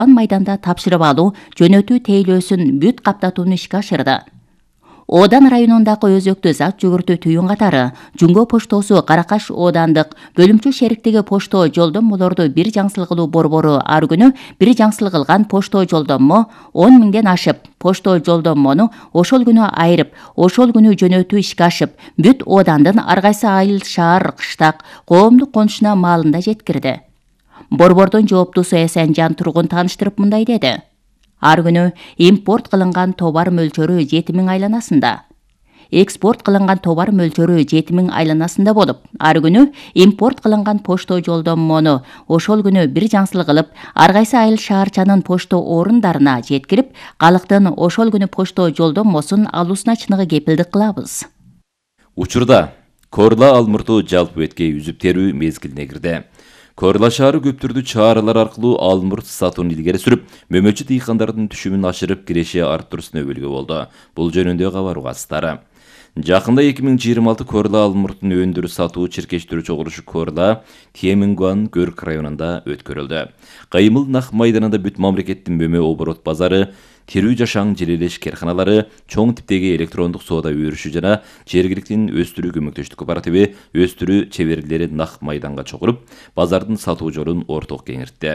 майданда тапшырып алуу, жөнөтүү тейлөөсүн бүт каптатууну ишке ашырды. Одан районундагы өзөктү зат жүгүртүү түйүн катары Жуңго поштосу Каракаш оодандык бөлүмчө шериктиги пошто жолдомолорду бир жаңсыл кылуу борбору ар күнү бир жаңсыл кылган пошто жолдомо 10 миңден ашып, пошто жолдомону ошол күнү айырып, ошол күнү жөнөтүү ишке ашып, бүт оодандын ар кайсы айыл, шаар, кыштак, коомдук конушуна маалында жеткирди. Борбордун жооптусу Эсенжан Тургун тааныштырып мындай деди. Ар күнү импорт кылынган товар мөлчөрү 7 миң айланасында. Экспорт кылынган товар мөлчөрү 7 миң айланасында болуп, ар күнү импорт кылынган пошто жолдомону ошол күнү бир жаңсыл кылып, ар кайсы айыл шаарчанын пошто орундарына жеткирип, калктын ошол күнү пошто жолдомосун алуусуна чыныгы кепилдик кылабыз. Учурда Корла Алмурту жалпы бетке үзүп терүү мезгилине кирди. Корла шаары көптүрдүү чаралар аркылуу алмурт сатууну илгери сүрүп, мөмөчү дыйкандардын түшүмүн ашырып, киреше арттыруусуна өбөлгө болду. Бул жөнүндө кабар угасыздары. Жакында 2026 Корла алмуртун өндүрүү сатуу чиркештирүү чогулушу Корла Темингуан Көрк районунда өткөрүлдү. Кыймыл нак майданында бүт мамлекеттин мөмө оборот базары, терүү жашаң желелеш керканалары, чоң типтеги электрондук соода өрүшү жана жергиликтин өстүрүү көмөктөштүк кооперативи өстүрүү чеберлери нак майданга чогулуп, базардын сатуу жолун орток кеңиртти.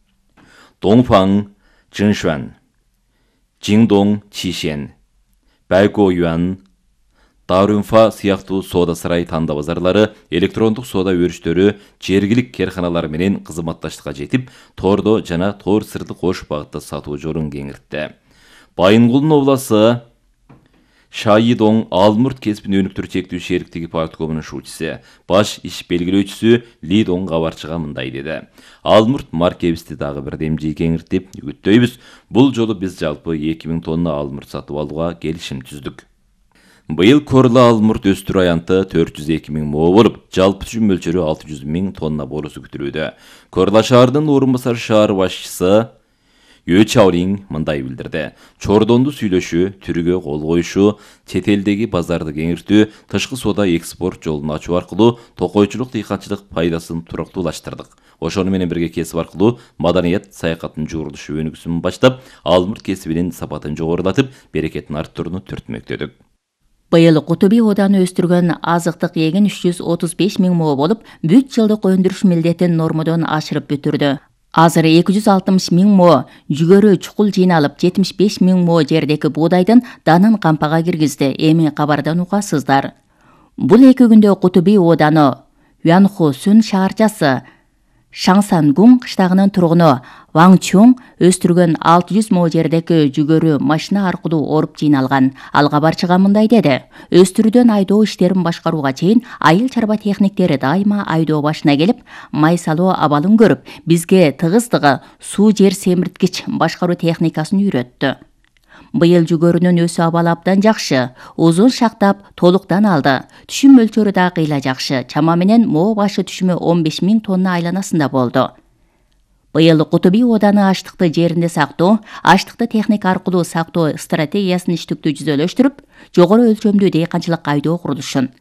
Доңфаң, Жиншуан, Жиңдоң, Чишен, Байгоюан, Дарунфа сыяктуу соода сарай танда базарлары, электрондук соода өрүштөрү жергилик керканалар менен кызматташтыкка жетип, тордо жана тор сырды кош багытта сатуу жолун кеңиртти. Байынгулдун обласы Шайидоң Алмурт кесипин өнүктүрүү чектүү шериктиги парткомунун шуучусу, баш иш белгилөөчүсү Лидоң кабарчыга мындай деди. Алмурт маркебизди дагы бирдемжи кеңиртип, үгүттөйбүз. Бул жолу биз жалпы 2000 тонна алмурт сатып алууга келишим түздүк. Быйыл Корла алмурт өстүрүү аянты 402 миң мо болуп, жалпы түшүм мөлчөрү 600 миң тонна болуусу күтүлүүдө. Корла шаарынын орун басар шаар башчысы Өчаурин мындай билдирди. Чордонду сүйлөшүү, түргө кол коюшу, чет элдеги базарды кеңиртүү, тышкы соода экспорт жолун ачуу аркылуу токойчулук дыйканчылык пайдасын турактуулаштырдык. Ошону менен бирге кесип аркылуу маданият саякаттын жуурулушу өнүгүүсүн баштап, алмурт кесибинин сапатын жогорулатып, берекетин арттырууну түртмөктөдүк. Быйыл Кутуби ооданы өстүргөн азыктык эгин 335 миң мо болуп, бүт жылдык өндүрүш милдетин нормодон ашырып бүтүрдү. Азыр 260 миң мо жүгөрү чукул жыйналып, 75 миң мо жердеги буудайдын данын кампага киргизди. Эми кабардан угасыздар. Бул 2 күндө Кутуби ооданы Юанхусун шаарчасы Шаңсангун кыштагынын тургуну Ваң Чуң өстүргөн 600 мо жердеги жүгөрү машина аркылуу оруп жыйналган. Ал кабарчыга мындай деди. Өстүрүүдөн айдоо иштерин башкарууга чейин айыл чарба техниктери дайыма айдоо башына келип, май салуу абалын көрүп, бизге тыгыздыгы суу жер семирткич башкаруу техникасын үйрөттү. Быйыл жүгөрүнүн өсүү абалы абдан жакшы, узун шактап толуктан алды. Түшүм мөлчөрү да кыйла жакшы. Чама менен мо башы түшүмү 15 миң тонна айланасында болду. Быйыл Кутуби ооданы аштыкты жеринде сактоо, аштыкты техника аркылуу сактоо стратегиясын иштиктүү жүзөлөштүрүп, жогору өлчөмдүү дыйканчылык айдоо курулушун,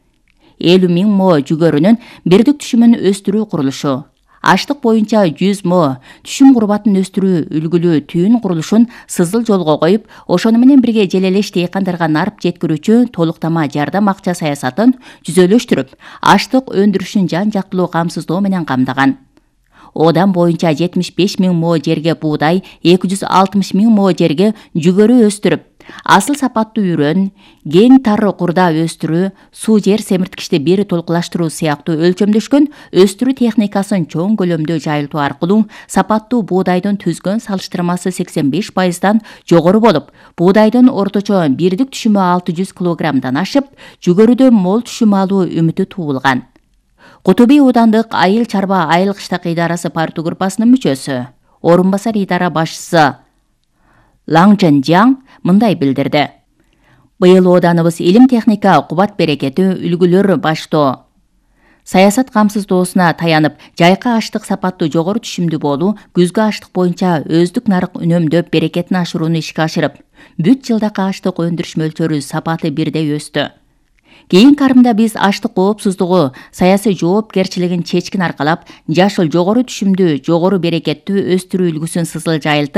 50 миң мо жүгөрүнүн бирдик түшүмүн өстүрүү курулушу, аштык боюнча 100 мо түшүм курбатын өстүрүү үлгүлүү түйүн курулушун сызыл жолго коюп, ошону менен бирге желелеш дыйкандарга нарып жеткирүүчү толуктама жардам акча саясатын жүзөлөштүрүп, аштык өндүрүшүн жан жактылуу камсыздоо менен камдаган. Одан боюнча 75 миң мо жерге буудай, 260 миң мо жерге жүгөрү өстүрүп, асыл сапаттуу үрөн, кең тары курда өстүрүү, суу жер семирткичти бир толкулаштыруу сыяктуу өлчөмдөшкөн өстүрүү техникасын чоң көлөмдө жайылтуу аркылуу сапаттуу буудайдын түзгөн салыштырмасы 85%дан жогору болуп, буудайдын орточо бирдик түшүмү 600 килограммдан ашып, жүгөрүдөн мол түшүм алуу үмүтү туулган. Кутуби оодандык айыл чарба айыл кыштак идарасы парту группасынын мүчөсү, орун басар идара башчысы Лаң Жан мындай билдирди. Быйыл ооданыбыз илим техника кубат берекети үлгүлөр баштоо, саясат камсыздоосуна таянып, жайкы аштык сапаттуу жогору түшүмдүү болуу, күзгү аштык боюнча өздүк нарык үнөмдөп берекетин ашырууну ишке ашырып, бүт жылдакы аштык өндүрүш мөлчөрү сапаты бирдей өстү. Кийин карымда биз аштык коопсуздугу, саясий жоопкерчилигин чечкин аркалап, жашыл жогору түшүмдүү, жогору берекеттүү өстүрүү үлгүсүн сызыл жайылтып,